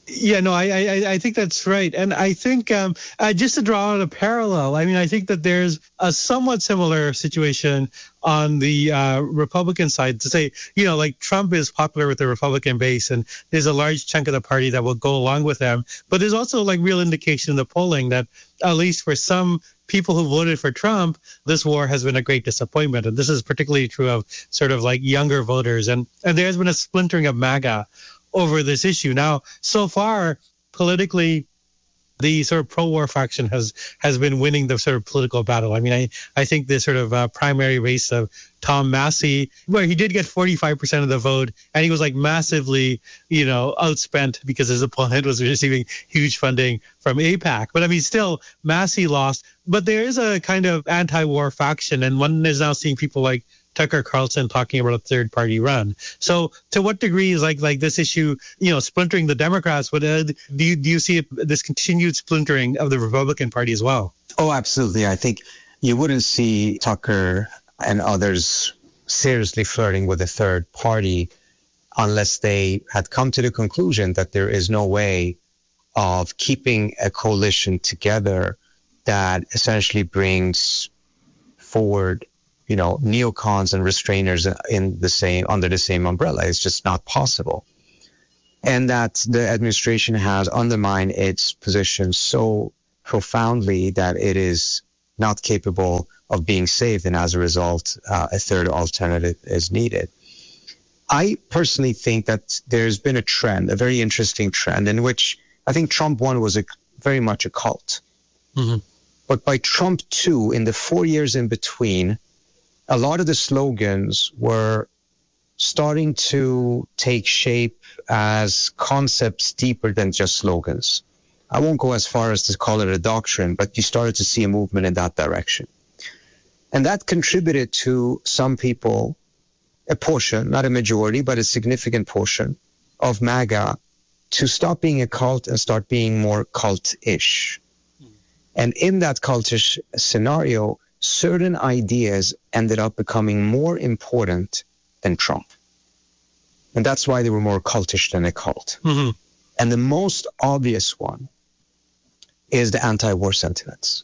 Yeah, no, I, I I think that's right. And I think um, uh, just to draw out a parallel, I mean, I think that there's a somewhat similar situation on the uh, Republican side to say, you know, like Trump is popular with the Republican base and there's a large chunk of the party that will go along with them. But there's also like real indication in the polling that at least for some people who voted for Trump, this war has been a great disappointment. And this is particularly true of sort of like younger voters. And, and there's been a splintering of MAGA over this issue. Now, so far, politically, the sort of pro-war faction has has been winning the sort of political battle. I mean, I, I think the sort of uh, primary race of Tom Massey, where he did get forty-five percent of the vote, and he was like massively, you know, outspent because his opponent was receiving huge funding from AIPAC. But I mean, still, Massey lost. But there is a kind of anti-war faction, and one is now seeing people like Tucker Carlson talking about a third party run. So to what degree is like like this issue, you know, splintering the Democrats? What uh, do you do you see this continued splintering of the Republican Party as well? Oh, absolutely. I think you wouldn't see Tucker and others seriously flirting with a third party unless they had come to the conclusion that there is no way of keeping a coalition together that essentially brings forward, you know, neocons and restrainers in the same under the same umbrella. It's just not possible. And that the administration has undermined its position so profoundly that it is not capable of being saved, and as a result, uh, a third alternative is needed. I personally think that there's been a trend, a very interesting trend, in which I think Trump one was a, very much a cult. Mm-hmm. But by Trump two, in the four years in between, a lot of the slogans were starting to take shape as concepts deeper than just slogans. I won't go as far as to call it a doctrine, but you started to see a movement in that direction. And that contributed to some people, a portion, not a majority, but a significant portion of MAGA, to stop being a cult and start being more cult-ish. And in that cultish scenario, certain ideas ended up becoming more important than Trump. And that's why they were more cultish than a cult. Mm-hmm. And the most obvious one is the anti-war sentiments.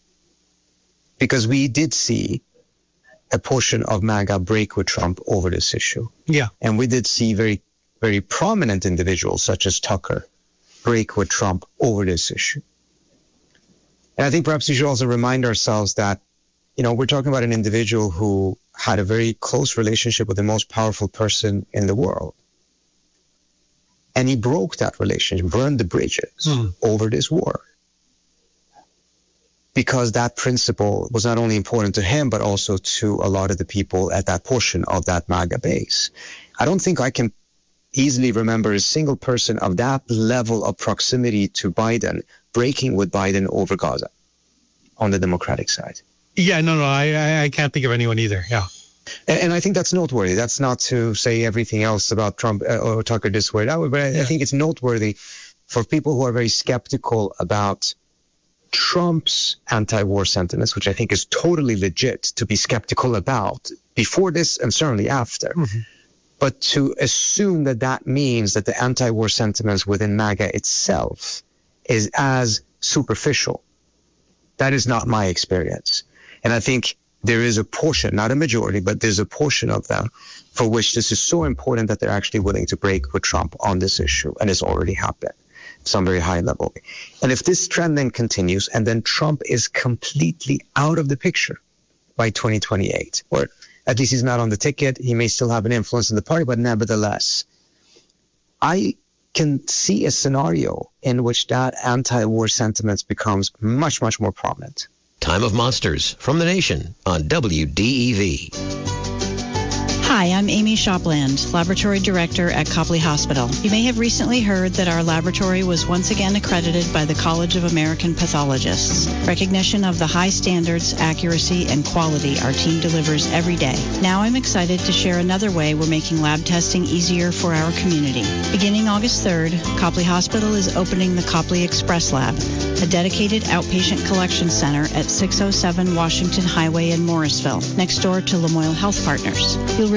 Because we did see a portion of MAGA break with Trump over this issue. Yeah. And we did see very, very prominent individuals such as Tucker break with Trump over this issue. And I think perhaps we should also remind ourselves that, you know, we're talking about an individual who had a very close relationship with the most powerful person in the world. And he broke that relationship, burned the bridges mm. over this war. Because that principle was not only important to him, but also to a lot of the people at that portion of that MAGA base. I don't think I can easily remember a single person of that level of proximity to Biden breaking with Biden over Gaza on the Democratic side. Yeah, no, no, I, I can't think of anyone either, yeah. And, and I think that's noteworthy. That's not to say everything else about Trump uh, or Tucker this way or that way, but I, yeah. I think it's noteworthy for people who are very skeptical about Trump's anti-war sentiments, which I think is totally legit to be skeptical about before this and certainly after. Mm-hmm. But to assume that that means that the anti-war sentiments within MAGA itself is as superficial, that is not my experience. And I think there is a portion, not a majority, but there's a portion of them for which this is so important that they're actually willing to break with Trump on this issue. And it's already happened at some very high level. And if this trend then continues and then Trump is completely out of the picture by twenty twenty-eight, or at least he's not on the ticket, he may still have an influence in the party, but nevertheless, I can see a scenario in which that anti-war sentiment becomes much, much more prominent. Time of Monsters from the Nation on W D E V. Hi, I'm Amy Shopland, Laboratory Director at Copley Hospital. You may have recently heard that our laboratory was once again accredited by the College of American Pathologists. Recognition of the high standards, accuracy, and quality our team delivers every day. Now I'm excited to share another way we're making lab testing easier for our community. Beginning August third, Copley Hospital is opening the Copley Express Lab, a dedicated outpatient collection center at six oh seven Washington Highway in Morrisville, next door to Lamoille Health Partners. You'll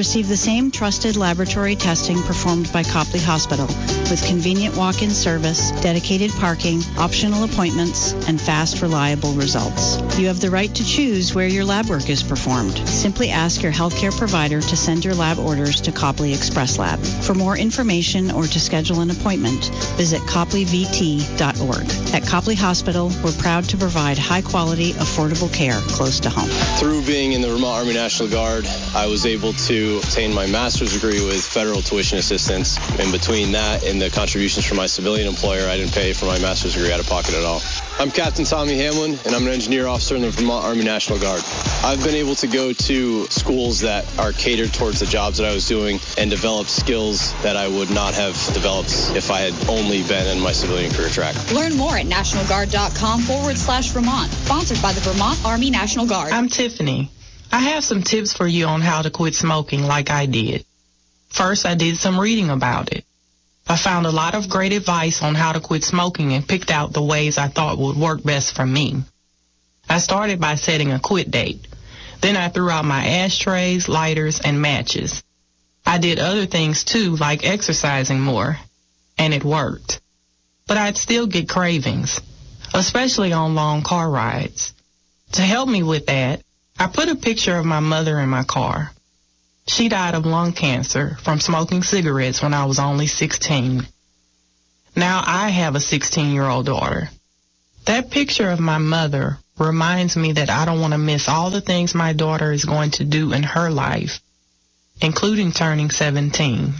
receive the same trusted laboratory testing performed by Copley Hospital, with convenient walk-in service, dedicated parking, optional appointments, and fast, reliable results. You have the right to choose where your lab work is performed. Simply ask your healthcare provider to send your lab orders to Copley Express Lab. For more information or to schedule an appointment, visit copley v t dot org. At Copley Hospital, we're proud to provide high-quality, affordable care close to home. Through being in the Vermont Army National Guard, I was able to obtain my master's degree with federal tuition assistance. In between that and the contributions from my civilian employer, I didn't pay for my master's degree out of pocket at all. I'm Captain Tommy Hamlin, and I'm an engineer officer in the Vermont Army National Guard. I've been able to go to schools that are catered towards the jobs that I was doing and develop skills that I would not have developed if I had only been in my civilian career track. Learn more at nationalguard.com forward slash Vermont. Sponsored by the Vermont Army National Guard. I'm Tiffany. I have some tips for you on how to quit smoking like I did. First, I did some reading about it. I found a lot of great advice on how to quit smoking and picked out the ways I thought would work best for me. I started by setting a quit date. Then I threw out my ashtrays, lighters, and matches. I did other things too, like exercising more, and it worked. But I'd still get cravings, especially on long car rides. To help me with that, I put a picture of my mother in my car. She died of lung cancer from smoking cigarettes when I was only sixteen. Now I have a sixteen-year-old daughter. That picture of my mother reminds me that I don't want to miss all the things my daughter is going to do in her life, including turning seventeen.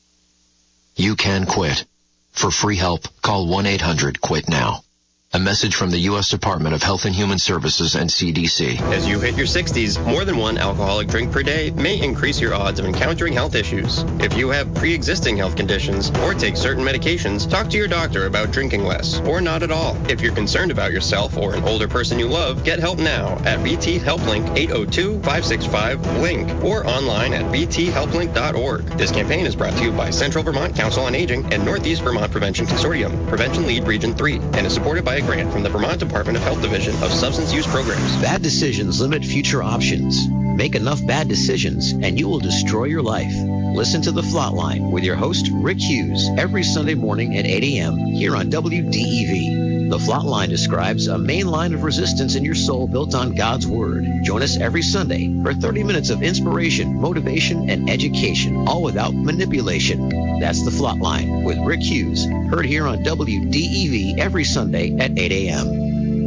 You can quit. For free help, call one eight hundred quit now. A message from the U S Department of Health and Human Services and C D C. As you hit your sixties, more than one alcoholic drink per day may increase your odds of encountering health issues. If you have pre-existing health conditions or take certain medications, talk to your doctor about drinking less or not at all. If you're concerned about yourself or an older person you love, get help now at V T HelpLink eight oh two, five six five, LINK or online at v t help link dot org. This campaign is brought to you by Central Vermont Council on Aging and Northeast Vermont Prevention Consortium, Prevention Lead Region three, and is supported by a grant from the Vermont Department of Health Division of Substance Use Programs. Bad decisions limit future options. Make enough bad decisions and you will destroy your life. Listen to The Flatline with your host, Rick Hughes, every Sunday morning at eight a.m. here on W D E V. The Flatline describes a main line of resistance in your soul built on God's Word. Join us every Sunday for thirty minutes of inspiration, motivation, and education, all without manipulation. That's The Flatline with Rick Hughes, heard here on W D E V every Sunday at eight a.m.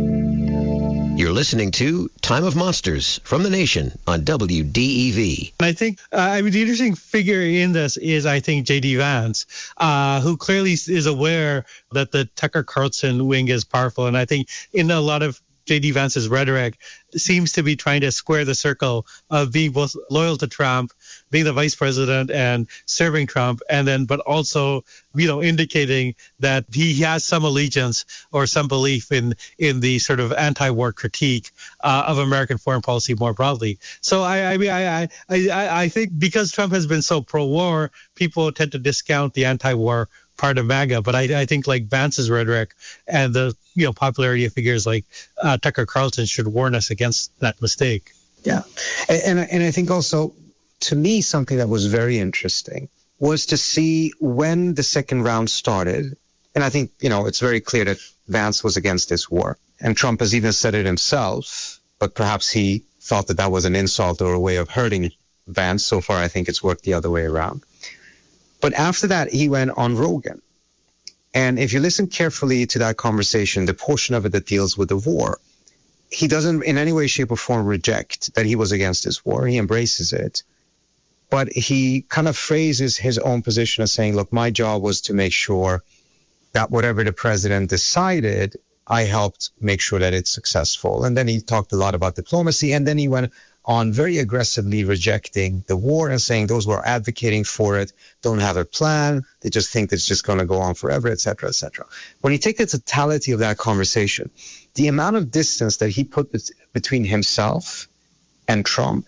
You're listening to Time of Monsters from the Nation on W D E V. I think, uh, I mean, the interesting figure in this is, I think, J D. Vance, uh, who clearly is aware that the Tucker Carlson wing is powerful. And I think in a lot of J D. Vance's rhetoric seems to be trying to square the circle of being both loyal to Trump, being the vice president and serving Trump, and then but also, you know, indicating that he has some allegiance or some belief in in the sort of anti-war critique uh, of American foreign policy more broadly. So I, I mean, I, I I I think because Trump has been so pro-war, people tend to discount the anti-war part of MAGA, but I, I think like Vance's rhetoric and the you know popularity of figures like uh, Tucker Carlson should warn us against that mistake. Yeah, and and I think also, to me, something that was very interesting was to see when the second round started, and I think you know it's very clear that Vance was against this war, and Trump has even said it himself, but perhaps he thought that that was an insult or a way of hurting Vance. So far, I think it's worked the other way around. But after that, he went on Rogan. And if you listen carefully to that conversation, the portion of it that deals with the war, he doesn't in any way, shape, or form reject that he was against this war. He embraces it. But he kind of phrases his own position as saying, look, my job was to make sure that whatever the president decided, I helped make sure that it's successful. And then he talked a lot about diplomacy. And then he went on very aggressively rejecting the war and saying those who are advocating for it don't have a plan. They just think it's just going to go on forever, et cetera, et cetera. When you take the totality of that conversation, the amount of distance that he put between himself and Trump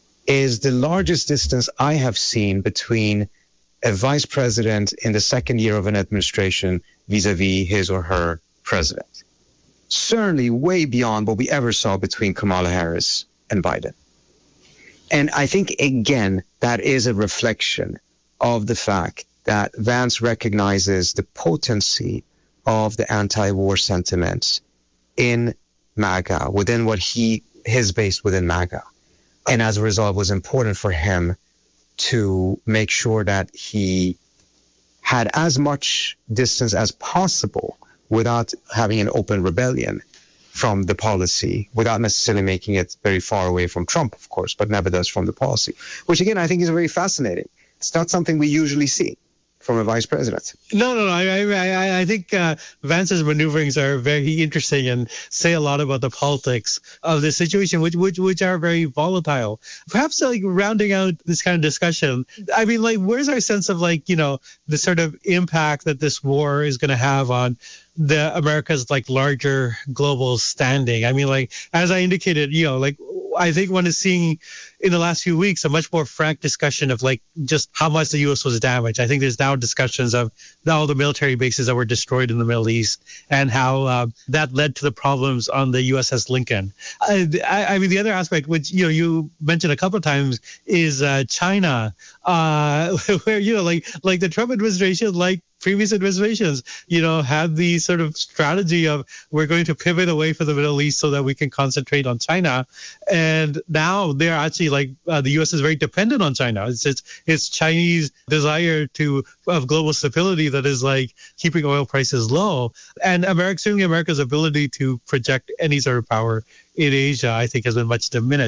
is the largest distance I have seen between a vice president in the second year of an administration vis-a-vis his or her president. Certainly way beyond what we ever saw between Kamala Harris and Biden. And I think, again, that is a reflection of the fact that Vance recognizes the potency of the anti-war sentiments in MAGA, within what he, his base within MAGA. And as a result, it was important for him to make sure that he had as much distance as possible without having an open rebellion from the policy, without necessarily making it very far away from Trump, of course, but nevertheless from the policy, which again, I think is very fascinating. It's not something we usually see from a vice president. No, no, no. I, I, I think uh, Vance's maneuverings are very interesting and say a lot about the politics of the situation, which, which, which are very volatile. Perhaps like rounding out this kind of discussion, I mean, like, where's our sense of like, you know, the sort of impact that this war is going to have on the America's like larger global standing? I mean, like, as I indicated, you know, like, I think one is seeing in the last few weeks a much more frank discussion of like just how much the U S was damaged. I think there's now discussions of all the military bases that were destroyed in the Middle East and how uh, that led to the problems on the U S S Lincoln. I, I mean, the other aspect, which, you know, you mentioned a couple of times, is uh, China, uh, where, you know, like like the Trump administration, like previous administrations, you know, had the sort of strategy of we're going to pivot away from the Middle East so that we can concentrate on China. And now they're actually like uh, the U S is very dependent on China. It's, it's it's Chinese desire to of global stability that is like keeping oil prices low. And America, certainly America's ability to project any sort of power in Asia, I think, has been much diminished.